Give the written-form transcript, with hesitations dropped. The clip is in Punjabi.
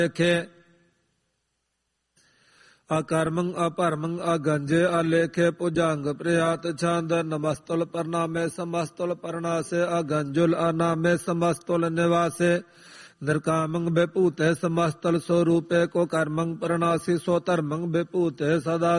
ਲੇਖੇ ਅਕਰਮੰ ਅਭਰਮੰ ਅਗੰਜੇ ਅਲੇਖੇ ਭੁਜੰਗ ਪ੍ਰਿਆਤ ਛੰਦ ਨਮਸਤੁਲ ਪ੍ਰਣਾਮੇ ਸਮਸਤੁਲ ਪ੍ਰਣਾਸੇ ਅਗੰਜੁਲ ਅਨਾਮੇ ਸਮਸਤੁਲ ਨਿਵਾਸੇ ਨਿਰਕਾਮੰ ਵਿਭੂਤੇ ਸਮਸਤਲ ਸਵਰੂਪੇ ਕੋ ਕਰਮੰ ਪ੍ਰਣਾਸੀ ਸੋ ਧਰਮੰ ਵਿਭੂਤੇ ਸਦਾ